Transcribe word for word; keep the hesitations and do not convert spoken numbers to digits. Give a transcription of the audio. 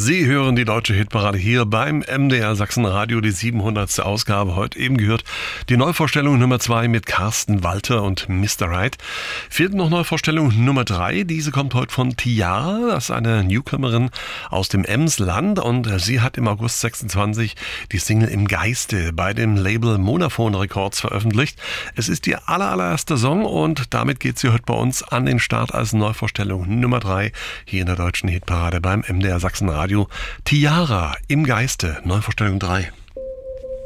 Sie hören die deutsche Hitparade hier beim M D R Sachsen-Radio, die siebenhundertste Ausgabe. Heute eben gehört die Neuvorstellung Nummer zwei mit Carsten Walter und Mister Right. Fehlt noch Neuvorstellung Nummer drei. Diese kommt heute von Tiara. Das ist eine Newcomerin aus dem Emsland und sie hat im August sechsundzwanzig die Single Im Geiste bei dem Label Monophone Records veröffentlicht. Es ist ihr aller, allererster Song und damit geht sie heute bei uns an den Start als Neuvorstellung Nummer drei hier in der deutschen Hitparade beim M D R Sachsen-Radio. Tiara, Im Geiste, Neuvorstellung drei.